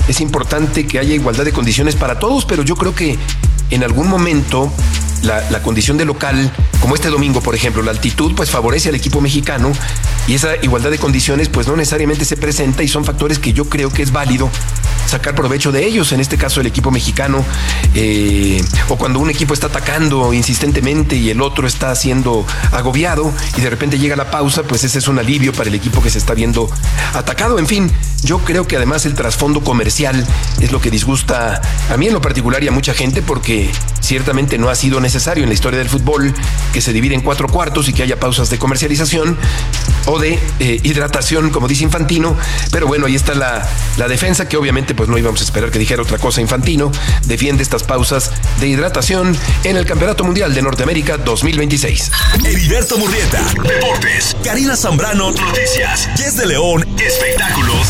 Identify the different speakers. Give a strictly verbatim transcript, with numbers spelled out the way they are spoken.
Speaker 1: es importante que haya igualdad de condiciones para todos, pero yo creo que en algún momento la, la condición de local, como este domingo, por ejemplo, la altitud pues favorece al equipo mexicano y esa igualdad de condiciones pues no necesariamente se presenta y son factores que yo creo que es válido sacar provecho de ellos, en este caso el equipo mexicano, eh, o cuando un equipo está atacando insistentemente y el otro está siendo agobiado y de repente llega la pausa, pues ese es un alivio para el equipo que se está viendo atacado. En fin, yo creo que además el trasfondo comercial es lo que disgusta a mí en lo particular y a mucha gente, porque ciertamente no ha sido necesario en la historia del fútbol que se divide en cuatro cuartos y que haya pausas de comercialización o de eh, hidratación, como dice Infantino, pero bueno, ahí está la, la defensa, que obviamente pues no íbamos a esperar que dijera otra cosa. Infantino defiende estas pausas de hidratación en el Campeonato Mundial de Norteamérica dos mil veintiséis.
Speaker 2: Heriberto Murrieta, Deportes. Karina Zambrano, Noticias. Jess de León, Espectáculos.